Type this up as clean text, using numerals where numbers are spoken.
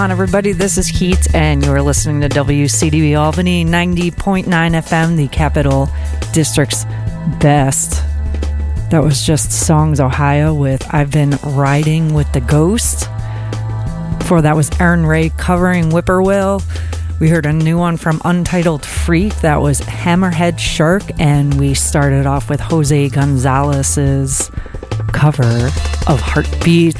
On everybody, this is Heat, and you're listening to WCDB Albany 90.9 FM, the Capital District's best. That was just Songs Ohio with I've Been Riding with the Ghost. Before that was Aaron Ray covering Whippoorwill. We heard a new one from Untitled Freak. That was Hammerhead Shark, and we started off with Jose Gonzalez's cover of Heartbeats.